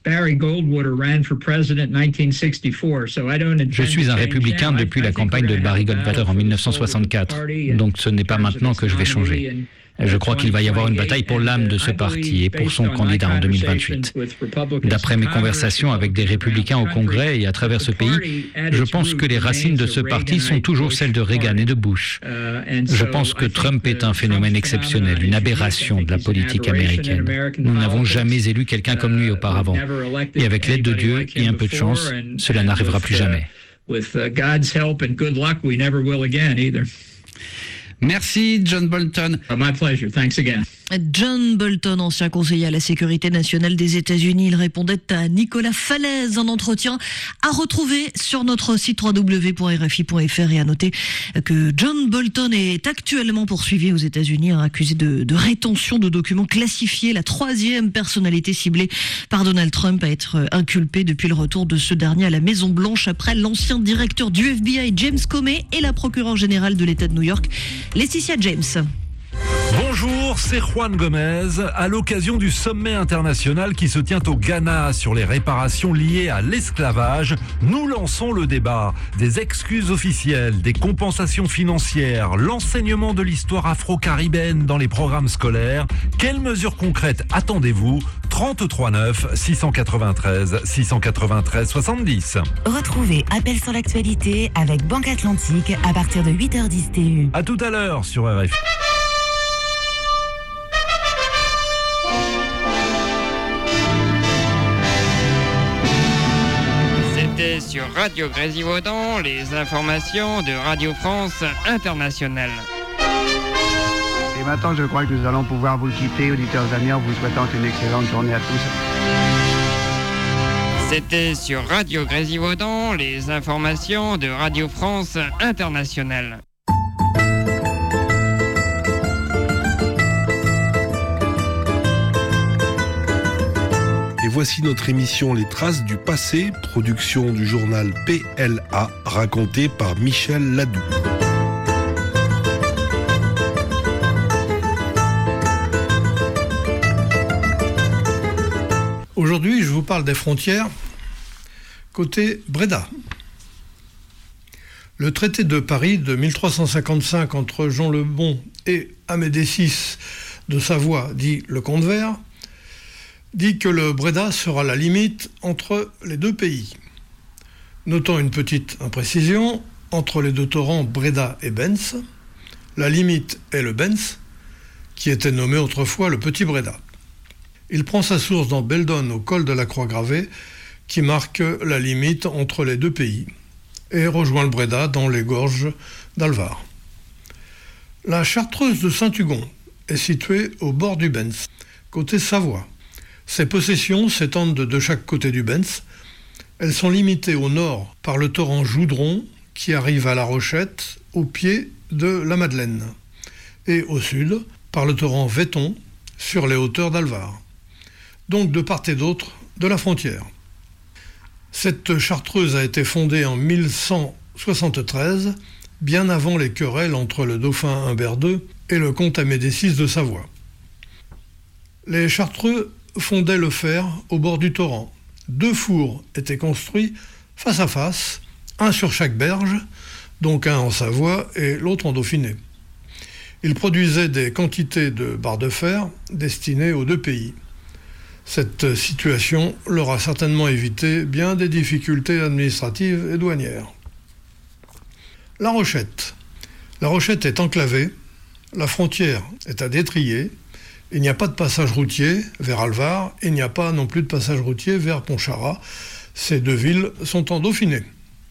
Je suis un républicain depuis la campagne de Barry Goldwater en 1964, donc ce n'est pas maintenant que je vais changer. Je crois qu'il va y avoir une bataille pour l'âme de ce parti et pour son candidat en 2028. D'après mes conversations avec des républicains au Congrès et à travers ce pays, je pense que les racines de ce parti sont toujours celles de Reagan et de Bush. Je pense que Trump est un phénomène exceptionnel, une aberration de la politique américaine. Nous n'avons jamais élu quelqu'un comme lui auparavant. Et avec l'aide de Dieu et un peu de chance, cela n'arrivera plus jamais. Merci, John Bolton. My pleasure. Thanks again. John Bolton, ancien conseiller à la sécurité nationale des États-Unis, il répondait à Nicolas Falaise, un entretien à retrouver sur notre site www.rfi.fr, et à noter que John Bolton est actuellement poursuivi aux États-Unis, accusé de rétention de documents classifiés, la troisième personnalité ciblée par Donald Trump à être inculpée depuis le retour de ce dernier à la Maison-Blanche après l'ancien directeur du FBI James Comey et la procureure générale de l'État de New York, Laetitia James. Bonjour, c'est Juan Gomez. À l'occasion du sommet international qui se tient au Ghana sur les réparations liées à l'esclavage, nous lançons le débat. Des excuses officielles, des compensations financières, l'enseignement de l'histoire afro-caribéenne dans les programmes scolaires. Quelles mesures concrètes attendez-vous ? 33 9 693 693 70. Retrouvez Appel sur l'actualité avec Banque Atlantique à partir de 8h10 TU. À tout à l'heure sur RFI. C'était sur Radio Grésivaudan, les informations de Radio France Internationale. Et maintenant, je crois que nous allons pouvoir vous quitter, auditeurs amis, en vous souhaitant une excellente journée à tous. C'était sur Radio Grésivaudan, les informations de Radio France Internationale. Et voici notre émission Les Traces du Passé, production du journal PLA, racontée par Michel Ladoux. Aujourd'hui, je vous parle des frontières côté Bréda. Le traité de Paris de 1355 entre Jean le Bon et Amédée VI de Savoie, dit le Comte Vert, dit que le Bréda sera la limite entre les deux pays. Notons une petite imprécision, entre les deux torrents Bréda et Bens, la limite est le Bens, qui était nommé autrefois le Petit Bréda. Il prend sa source dans Beldon au col de la Croix-Gravée, qui marque la limite entre les deux pays, et rejoint le Bréda dans les gorges d'Alvar. La chartreuse de Saint-Hugon est située au bord du Bens, côté Savoie. Ses possessions s'étendent de chaque côté du Bens. Elles sont limitées au nord par le torrent Joudron, qui arrive à La Rochette, au pied de la Madeleine, et au sud par le torrent Vetton, sur les hauteurs d'Alvar, donc de part et d'autre de la frontière. Cette chartreuse a été fondée en 1173, bien avant les querelles entre le dauphin Humbert II et le comte Amédée VI de Savoie. Les Chartreux fondaient le fer au bord du torrent. 2 fours étaient construits face à face, un sur chaque berge, donc un en Savoie et l'autre en Dauphiné. Ils produisaient des quantités de barres de fer destinées aux deux pays. Cette situation leur a certainement évité bien des difficultés administratives et douanières. La Rochette. La Rochette est enclavée, la frontière est à détrier, il n'y a pas de passage routier vers Alvar, et il n'y a pas non plus de passage routier vers Pontcharrat. Ces deux villes sont en Dauphiné.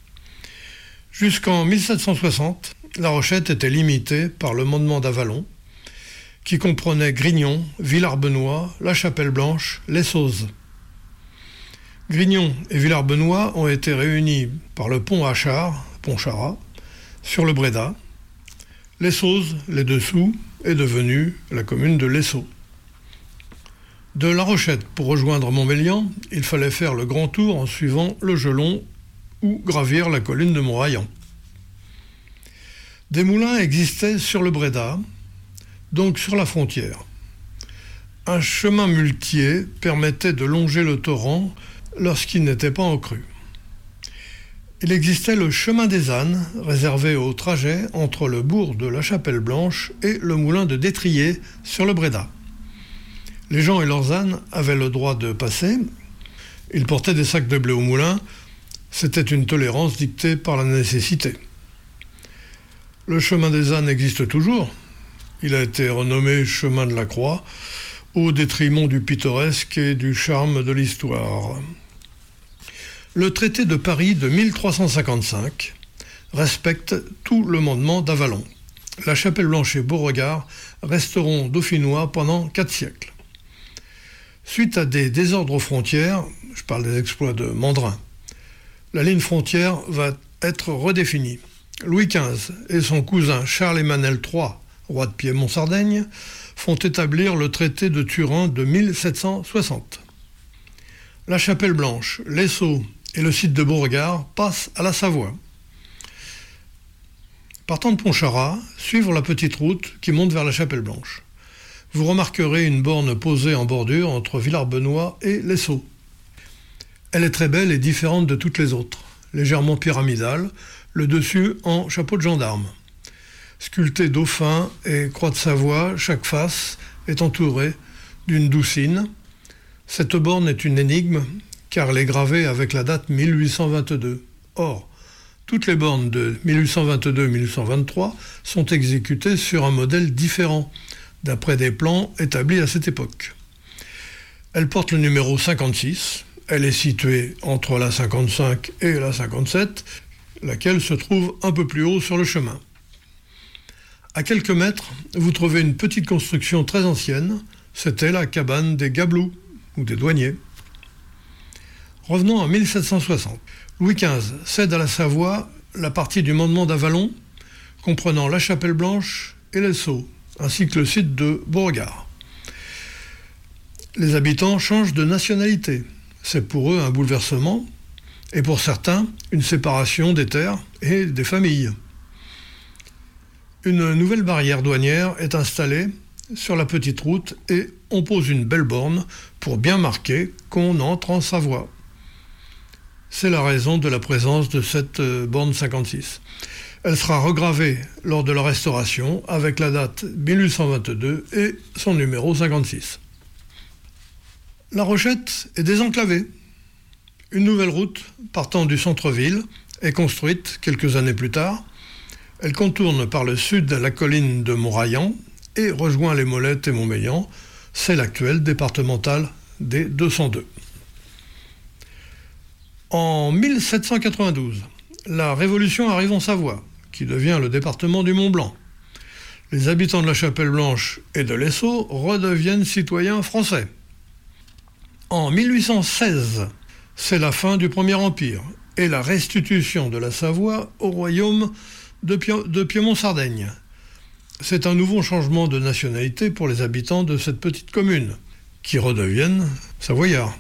Jusqu'en 1760, La Rochette était limitée par le mandement d'Avalon, qui comprenait Grignon, Villarbenois, La Chapelle-Blanche, Les Sauzes. Grignon et Villarbenois ont été réunis par le pont Achard, Pontcharrat, sur le Bréda. Les Sauzes, les dessous, est devenue la commune de Lesseau. De La Rochette, pour rejoindre Montbéliand, il fallait faire le grand tour en suivant le Gelon ou gravir la colline de Montraillant. Des moulins existaient sur le Bréda, donc sur la frontière. un chemin muletier permettait de longer le torrent lorsqu'il n'était pas en crue. Il existait le chemin des ânes, réservé au trajet entre le bourg de la Chapelle-Blanche et le moulin de Détrier sur le Bréda. Les gens et leurs ânes avaient le droit de passer. Ils portaient des sacs de blé au moulin. C'était une tolérance dictée par la nécessité. Le chemin des ânes existe toujours. Il a été renommé chemin de la Croix, au détriment du pittoresque et du charme de l'histoire. Le traité de Paris de 1355 respecte tout le mandement d'Avalon. La Chapelle-Blanche et Beauregard resteront dauphinois pendant 4 siècles. Suite à des désordres aux frontières, je parle des exploits de Mandrin, la ligne frontière va être redéfinie. Louis XV et son cousin Charles-Emmanuel III, roi de Piémont-Sardaigne, font établir le traité de Turin de 1760. La Chapelle-Blanche, l'Essau et le site de Beauregard passent à la Savoie. Partant de Pontcharrat, suivre la petite route qui monte vers la Chapelle-Blanche. Vous remarquerez une borne posée en bordure entre Villars-Benoît et l'Essau. Elle est très belle et différente de toutes les autres, légèrement pyramidale, le dessus en chapeau de gendarme. Sculpté dauphin et croix de Savoie, chaque face est entourée d'une doucine. Cette borne est une énigme, car elle est gravée avec la date 1822. Or, toutes les bornes de 1822-1823 sont exécutées sur un modèle différent, d'après des plans établis à cette époque. Elle porte le numéro 56, elle est située entre la 55 et la 57, laquelle se trouve un peu plus haut sur le chemin. À quelques mètres, vous trouvez une petite construction très ancienne, c'était la cabane des Gabelous, ou des douaniers. Revenons à 1760. Louis XV cède à la Savoie la partie du mandement d'Avalon, comprenant la Chapelle-Blanche et l'Essau, ainsi que le site de Beauregard. Les habitants changent de nationalité. C'est pour eux un bouleversement, et pour certains, une séparation des terres et des familles. Une nouvelle barrière douanière est installée sur la petite route et on pose une belle borne pour bien marquer qu'on entre en Savoie. C'est la raison de la présence de cette borne 56. Elle sera regravée lors de la restauration avec la date 1822 et son numéro 56. La Rochette est désenclavée. Une nouvelle route partant du centre-ville est construite quelques années plus tard. Elle contourne par le sud la colline de Montraillant et rejoint les Molettes et Montmélian. C'est l'actuelle départementale des 202. En 1792, la Révolution arrive en Savoie, qui devient le département du Mont-Blanc. Les habitants de la Chapelle-Blanche et de l'Essau redeviennent citoyens français. En 1816, c'est la fin du Premier Empire et la restitution de la Savoie au royaume de Piémont-Sardaigne. C'est un nouveau changement de nationalité pour les habitants de cette petite commune, qui redeviennent savoyards.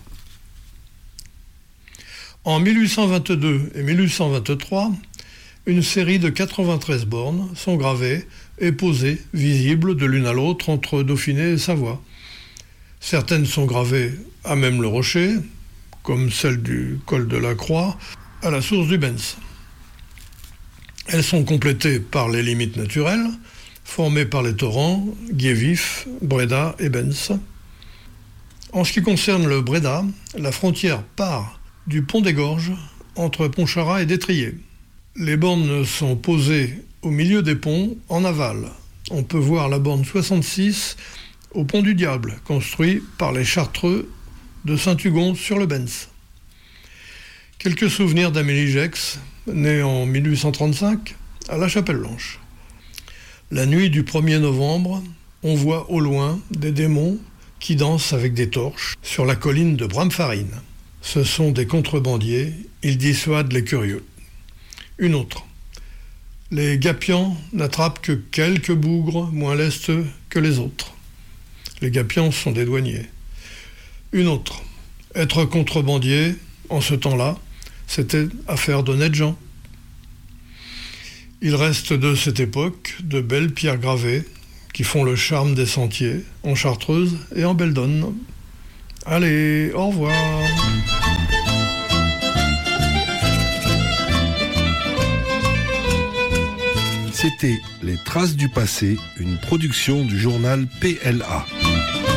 En 1822 et 1823, une série de 93 bornes sont gravées et posées, visibles de l'une à l'autre entre Dauphiné et Savoie. Certaines sont gravées à même le rocher, comme celle du col de la Croix, à la source du Benz. Elles sont complétées par les limites naturelles, formées par les torrents Guévif, Bréda et Benz. En ce qui concerne le Bréda, la frontière part du pont des Gorges entre Pontcharrat et Détrier. Les bornes sont posées au milieu des ponts en aval. On peut voir la borne 66 au pont du Diable, construit par les Chartreux de Saint-Hugon sur le Benz. Quelques souvenirs d'Amélie Gex, née en 1835 à la Chapelle-Blanche. La nuit du 1er novembre, on voit au loin des démons qui dansent avec des torches sur la colline de Bramfarine. Ce sont des contrebandiers, ils dissuadent les curieux. Une autre. Les Gapians n'attrapent que quelques bougres moins lesteux que les autres. Les Gapians sont des douaniers. Une autre. Être contrebandier, en ce temps-là, c'était affaire d'honnêtes gens. Il reste de cette époque de belles pierres gravées qui font le charme des sentiers en Chartreuse et en Beldonne. Allez, au revoir. C'était Les Traces du passé, une production du journal PLA.